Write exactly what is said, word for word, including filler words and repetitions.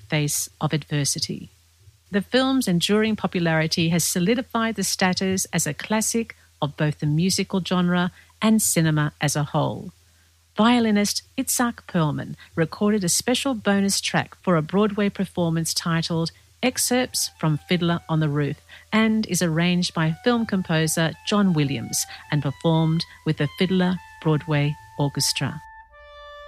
face of adversity. The film's enduring popularity has solidified the status as a classic of both the musical genre and cinema as a whole. Violinist Itzhak Perlman recorded a special bonus track for a Broadway performance titled Excerpts from Fiddler on the Roof and is arranged by film composer John Williams and performed with the Fiddler Broadway Orchestra.